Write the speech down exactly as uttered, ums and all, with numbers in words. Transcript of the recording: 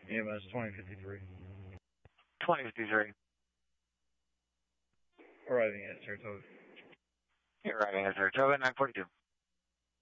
E M S twenty fifty-three. twenty fifty-three. Arriving at Saratoga. You're arriving at Saratoga, nine forty-two.